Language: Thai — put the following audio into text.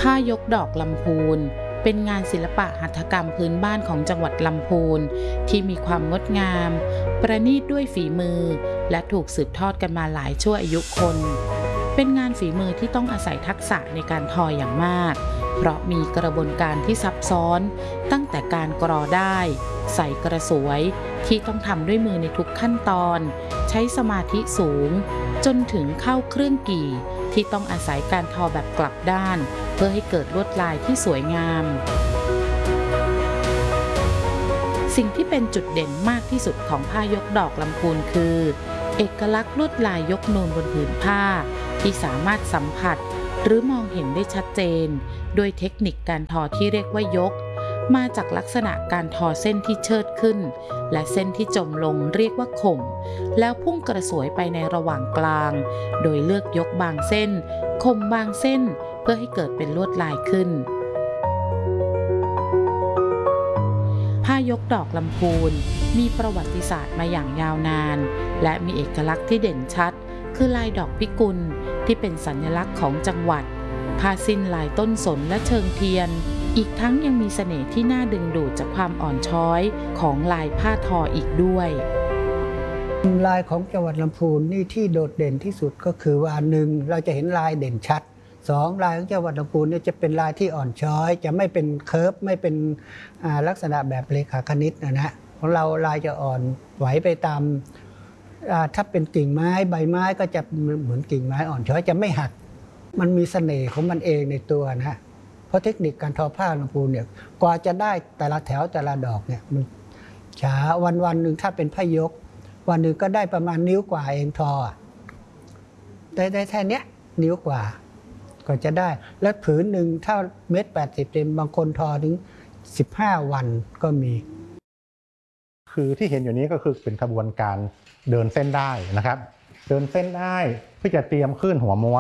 ผ้ายกดอกลำพูนเป็นงานศิลปะหัตถกรรมพื้นบ้านของจังหวัดลำพูนที่มีความงดงามประณีตด้วยฝีมือและถูกสืบทอดกันมาหลายชั่วอายุคนเป็นงานฝีมือที่ต้องอาศัยทักษะในการทออย่างมากเพราะมีกระบวนการที่ซับซ้อนตั้งแต่การกรอได้ใส่กระสวยที่ต้องทำด้วยมือในทุกขั้นตอนใช้สมาธิสูงจนถึงเข้าเครื่องกี่ที่ต้องอาศัยการทอแบบกลับด้านเพื่อให้เกิดลวดลายที่สวยงามสิ่งที่เป็นจุดเด่นมากที่สุดของผ้ายกดอกลำพูนคือเอกลักษณ์ลวดลายยกนูนบนผืนผ้าที่สามารถสัมผัสหรือมองเห็นได้ชัดเจนโดยเทคนิคการทอที่เรียกว่ายกมาจากลักษณะการทอเส้นที่เชิดขึ้นและเส้นที่จมลงเรียกว่าข่มแล้วพุ่งกระสวยไปในระหว่างกลางโดยเลือกยกบางเส้นข่มบางเส้นเพื่อให้เกิดเป็นลวดลายขึ้นผ้ายกดอกลำพูนมีประวัติศาสตร์มาอย่างยาวนานและมีเอกลักษณ์ที่เด่นชัดคือลายดอกพิกุลที่เป็นสัญลักษณ์ของจังหวัดผ้าสิ้นลายต้นสนและเชิงเทียนอีกทั้งยังมีเสน่ห์ที่น่าดึงดูดจากความอ่อนช้อยของลายผ้าทออีกด้วยลายของจังหวัดลำพูนนี่ที่โดดเด่นที่สุดก็คือว่าหนึ่งเราจะเห็นลายเด่นชัดสองลายของจังหวัดลำพูนเนี่ยจะเป็นลายที่อ่อนช้อยจะไม่เป็นเคิร์ฟไม่เป็นลักษณะแบบเรขาคณิตนะของเราลายจะอ่อนไหวไปตามถ้าเป็นกิ่งไม้ใบไม้ก็จะเหมือนกิ่งไม้อ่อนช้อยจะไม่หักมันมีเสน่ห์ของมันเองในตัวนะเพราะเทคนิคการทอผ้าลำพูนเนี่ยกว่าจะได้แต่ละแถวแต่ละดอกเนี่ยมันช้าวันหนึ่งถ้าเป็นผ้ายกวันหนึ่งก็ได้ประมาณนิ้วกว่าเองทอได้แค่นี้นิ้วกว่าก็จะได้และผืนหนึ่งถ้า1.80 เซนบางคนทอถึง15 วันก็มีคือที่เห็นอยู่นี้ก็คือเป็นกระบวนการเดินเส้นได้นะครับเดินเส้นได้เพื่อจะเตรียมขึ้นหัวม้วน